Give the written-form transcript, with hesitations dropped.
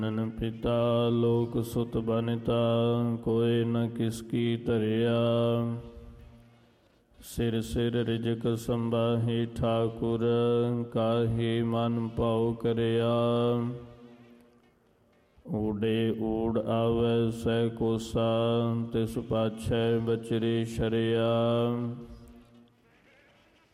ਨਨ ਪਿਤਾ ਲੋਕ ਸੁਤ ਬਨਿਤਾ, ਕੋਇ ਨ ਕਿਸਕੀ ਧਰਿਆ। ਸਿਰ ਸਿਰ ਰਿਜਕ ਸੰਬਾਹੀ ਠਾਕੁਰ, ਕਾਹੀ ਮਨ ਭਾਉ ਕਰਿਆ। ਊਡੇ ਊੜ ਆਵੈ ਸਹਿ ਕੋਸਾ, ਤਿਸ ਪਾਛੈ ਬਚਰੀ ਸ਼ਰਿਆ।